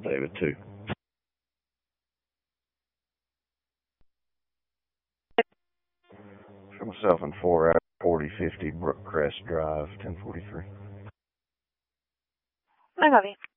David 2. For myself in 4 hours, 4050 Brookcrest Drive, 1043. I copy.